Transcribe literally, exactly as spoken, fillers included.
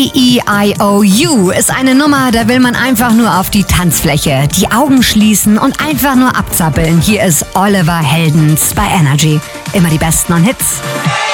E I O U ist eine Nummer, da will man einfach nur auf die Tanzfläche, die Augen schließen und einfach nur abzappeln. Hier ist Oliver Heldens bei Energy. Immer die besten und Hits.